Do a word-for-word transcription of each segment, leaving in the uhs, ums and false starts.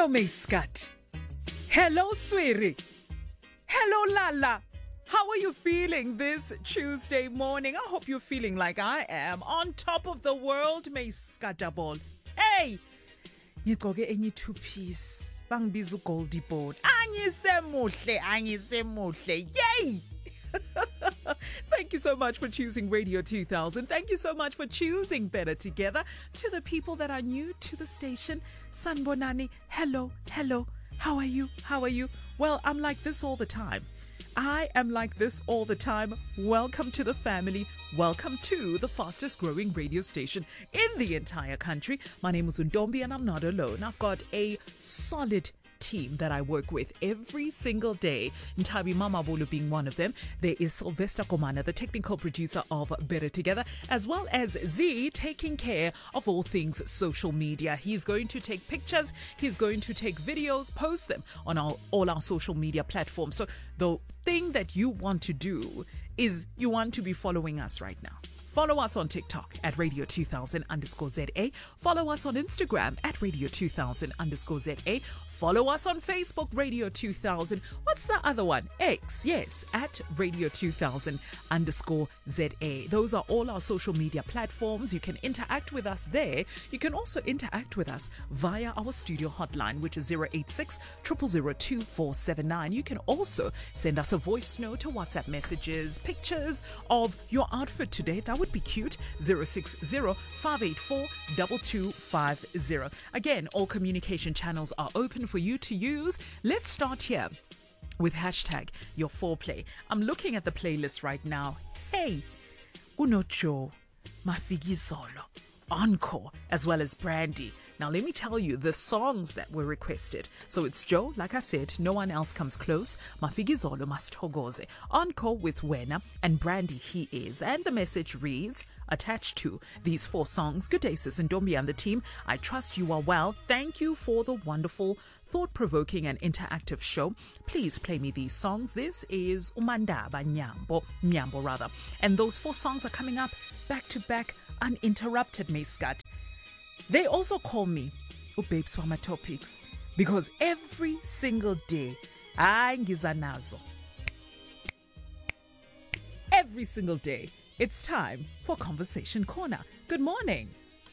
Hello, Mayskat. Hello, Swiri. Hello, Lala. How are you feeling this Tuesday morning? I hope you're feeling like I am. On top of the world, Mayskatabol. Hey! Ngigqoke enye two-piece. Bangibiza uGoldie board. Angisemuhle, angisemuhle. Yay! Thank you so much for choosing Radio two thousand. Thank you so much for choosing Better Together. To the people that are new to the station, Sanbonani, hello, hello. How are you? How are you? Well, I'm like this all the time. I am like this all the time. Welcome to the family. Welcome to the fastest growing radio station in the entire country. My name is Undombi and I'm not alone. I've got a solid team that I work with every single day. Ntabi Mamabolo being one of them. There is Sylvester Komana, the technical producer of Better Together, as well as Z taking care of all things social media. He's going to take pictures, he's going to take videos, post them on our, all our social media platforms. So the thing that you want to do is you want to be following us right now. Follow us on TikTok at Radio two thousand underscore Z A. Follow us on Instagram at Radio two thousand underscore Z A. Follow us on Facebook, Radio two thousand. What's the other one? X, yes, at Radio two thousand underscore Z A. Those are all our social media platforms. You can interact with us there. You can also interact with us via our studio hotline, which is zero eight six, zero zero zero, two four seven nine. You can also send us a voice note or WhatsApp messages, pictures of your outfit today. That would be cute. zero six zero, five eight four, two two five zero. Again, all communication channels are open for you to use. Let's start here with hashtag your foreplay. I'm looking at the playlist right now. Hey, Unocho, Mafigi Solo, Encore, as well as Brandy. Now, let me tell you the songs that were requested. So it's Joe, like I said, no one else comes close. Mafigi Zolo Masthogoze. Encore with Wena, and Brandy He Is. And the message reads, attached to these four songs, good day, sis, and Ndombi and the team. I trust you are well. Thank you for the wonderful, thought-provoking and interactive show. Please play me these songs. This is Umandaba Nyambo, Nyambo rather. And those four songs are coming up back-to-back, uninterrupted, Mayskat. They also call me Ubabe Swama Topics because every single day, I ngiza nazo. Every single day, it's time for Conversation Corner. Good morning.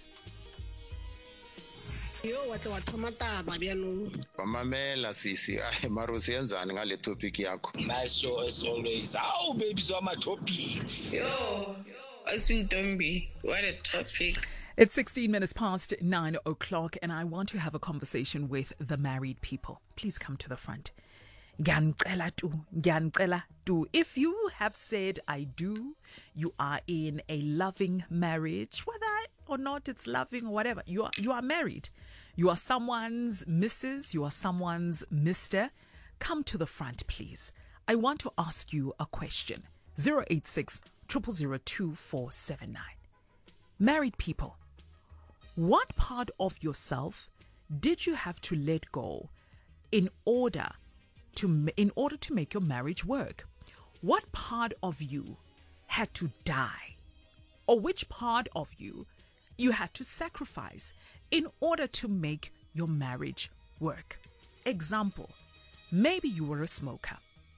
Yo, what's what tomataba bianu? Mamela sisi, ay marusi yenzani ngale topic yakho. Nice show as always. Oh, baby, so my topics. Yo, yo, Asuntombi, what a topic. It's sixteen minutes past nine o'clock, and I want to have a conversation with the married people. Please come to the front. Ngiyanicela tu, ngiyanicela tu. If you have said I do, you are in a loving marriage, whether or not it's loving or whatever, you are you are married. You are someone's missus, you are someone's mister. Come to the front, please. I want to ask you a question. zero eight six, zero zero zero, two four seven nine. Married people, what part of yourself did you have to let go in order to in order to make your marriage work? What part of you had to die? Or which part of you you had to sacrifice in order to make your marriage work? Example, maybe you were a smoker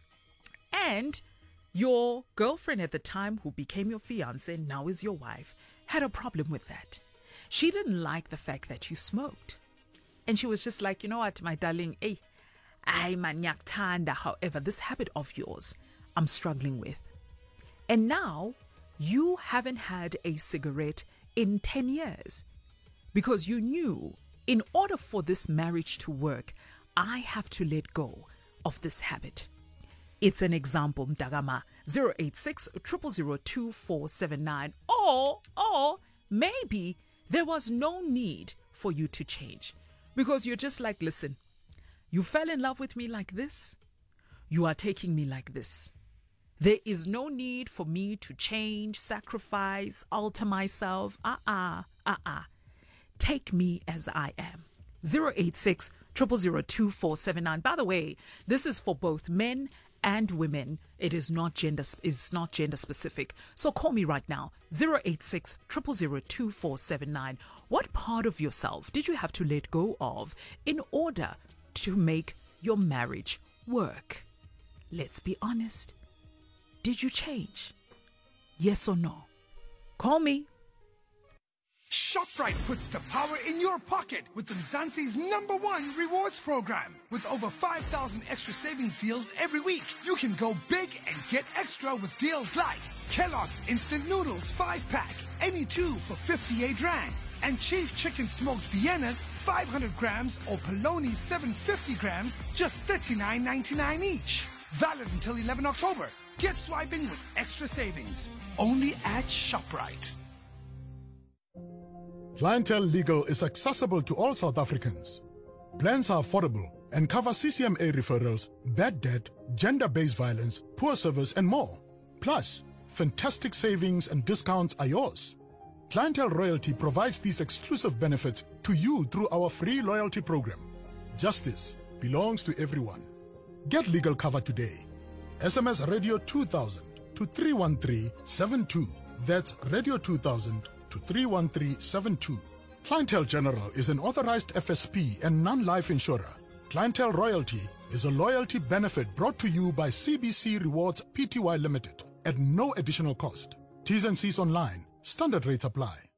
and your girlfriend at the time, who became your fiance, now is your wife, had a problem with that. She didn't like the fact that you smoked. And she was just like, you know what, my darling, hey, ay man yaktanda. However, this habit of yours, I'm struggling with. And now you haven't had a cigarette in ten years because you knew in order for this marriage to work, I have to let go of this habit. It's an example, Mdagama, zero eight six, zero zero zero, two four seven nine. Or, or maybe there was no need for you to change because you're just like, listen, you fell in love with me like this. You are taking me like this. There is no need for me to change, sacrifice, alter myself. Uh-uh, uh-uh. Take me as I am. zero eight six, zero zero zero, two four seven nine. By the way, this is for both men and women. It is not gender it's not gender specific. So call me right now, zero eight six, zero zero zero, two four seven nine. What part of yourself did you have to let go of in order to make your marriage work? Let's be honest. Did you change? Yes or no? Call me. ShopRite puts the power in your pocket with Mzansi's number one rewards program. With over five thousand extra savings deals every week, you can go big and get extra with deals like Kellogg's Instant Noodles five pack, any two for fifty-eight rand. And Chief Chicken Smoked Viennas five hundred grams or Poloni seven hundred fifty grams, just thirty-nine ninety-nine each. Valid until eleven October. Get swiping with extra savings. Only at ShopRite. Clientele Legal is accessible to all South Africans. Plans are affordable and cover C C M A referrals, bad debt, gender-based violence, poor service, and more. Plus, fantastic savings and discounts are yours. Clientele Royalty provides these exclusive benefits to you through our free loyalty program. Justice belongs to everyone. Get legal cover today. S M S Radio two thousand to three one three seven two. That's Radio two thousand to three one three seven two. Clientele General is an authorized F S P and non-life insurer. Clientele Royalty is a loyalty benefit brought to you by C B C Rewards Pty Limited at no additional cost. T's and C's online. Standard rates apply.